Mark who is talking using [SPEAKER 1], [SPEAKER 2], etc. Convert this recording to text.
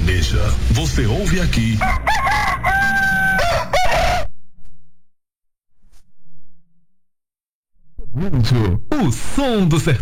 [SPEAKER 1] sertaneja. Você ouve aqui. O som do sertanejo.